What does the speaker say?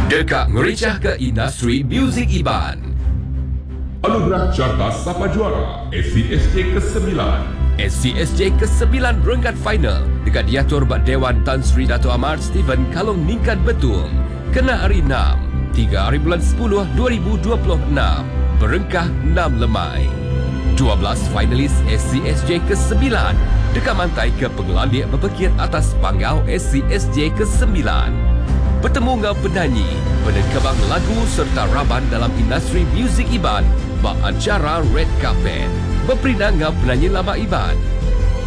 Dekak ngerecah ke industri muzik Iban. Anugerah Carta Sapa Juara SCSJ ke-9. SCSJ ke-9 renggat final dekat diatur Bak Dewan Tan Sri Dato' Ahmad Stephen Kalong Ningkan Betul. Kena hari 6, 3 hari bulan 10 2026. Berengkah 6 lemai. 12 finalis SCSJ ke-9 dekat mantai ke penglandik berpekir atas panggau SCSJ ke-9. Bertemu dengan penyanyi, penekebang lagu serta raban dalam industri muzik Iban bak acara Red Carpet. Berperinang dengan penyanyi lama Iban,